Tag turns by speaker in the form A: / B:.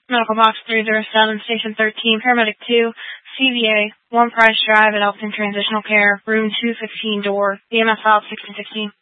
A: Medical Box 307, Station 13, Paramedic 2, CVA, 1 Price Drive at Elton Transitional Care, Room 215 door, EMS file 1616.